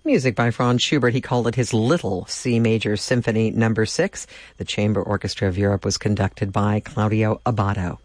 Music by Franz Schubert. He called it his Little C Major Symphony No. 6. The Chamber Orchestra of Europe was conducted by Claudio Abbado.